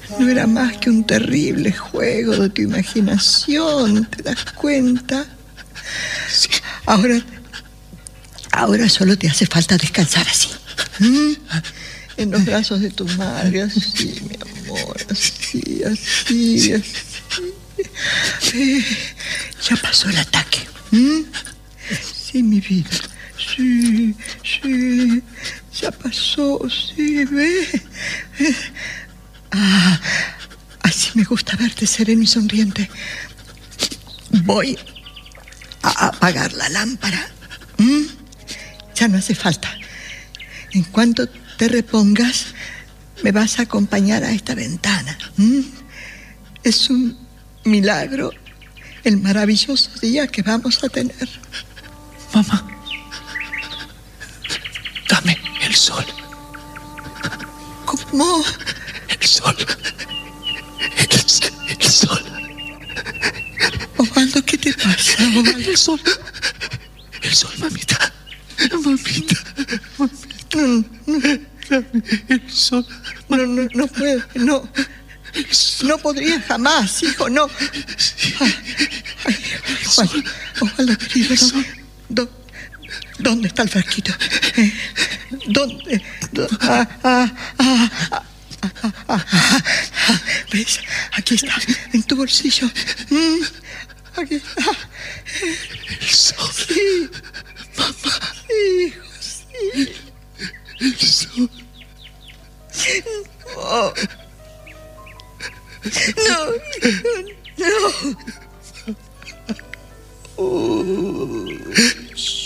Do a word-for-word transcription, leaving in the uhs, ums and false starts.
no era más que un terrible juego de tu imaginación, ¿te das cuenta? Sí. Ahora, ahora solo te hace falta descansar así. ¿Mm? En los brazos de tu madre, así, mi amor, así, así, así. Eh, ya pasó el ataque. ¿Mm? Sí, mi vida. Sí, sí. Ya pasó, sí, ve. Eh, ah, así me gusta verte sereno y sonriente. Voy a apagar la lámpara. ¿Mm? Ya no hace falta. En cuanto te repongas, me vas a acompañar a esta ventana. ¿Mm? Es un milagro el maravilloso día que vamos a tener. Mamá, dame el sol. ¿Cómo? El sol. El, el sol. Osvaldo, ¿qué te pasa, Osvaldo? El sol. El sol, mamita. Mamita. Mamita. No, no, Dame el sol. no, no, no puedo, no. No podría jamás, hijo, no. Ay, ay, Osvaldo, Osvaldo, querido, ¿dó- dó- ¿dónde está el frasquito? Eh, ¿Dónde? ¿Dó- ah, ah, ah, ah, ah, ah, ah, ah, ¿ves? Aquí está, en tu bolsillo. Mm, aquí está. El sol. Sí, Mamá. hijo, sí. El sol. Oh. No, no, no. Oh.